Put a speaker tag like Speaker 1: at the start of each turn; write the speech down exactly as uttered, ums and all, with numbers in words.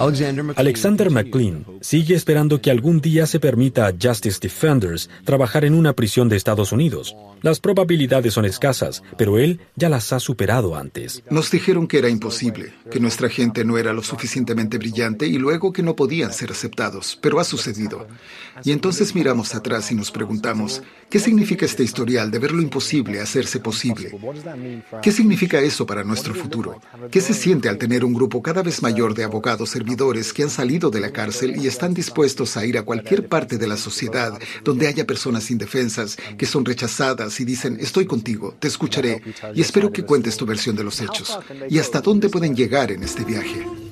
Speaker 1: Alexander McLean sigue esperando que algún día se permita a Justice Defenders trabajar en una prisión de Estados Unidos. Las probabilidades son escasas, pero él ya las ha superado antes.
Speaker 2: Nos dijeron que era imposible, que nuestra gente no era lo suficientemente brillante y luego que no podían ser aceptados, pero ha sucedido. Y entonces miramos atrás y nos preguntamos, ¿qué significa este historial de ver lo imposible hacerse posible? ¿Qué significa eso para nuestro futuro? ¿Qué se siente al tener un grupo cada vez mayor de abogados servidores que han salido de la cárcel y están dispuestos a ir a cualquier parte de la sociedad donde haya personas indefensas que son rechazadas y dicen, estoy contigo, te escucharé y espero que cuentes tu versión de los hechos? ¿Y hasta dónde pueden llegar en este viaje?